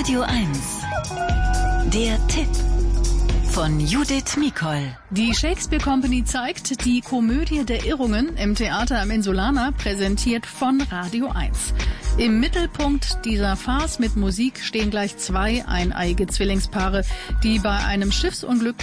Radio 1. Der Tipp von Judith Mikol. Die Shakespeare Company zeigt die Komödie der Irrungen im Theater am Insulaner, präsentiert von Radio 1. Im Mittelpunkt dieser Farce mit Musik stehen gleich zwei eineiige Zwillingspaare, die bei einem Schiffsunglück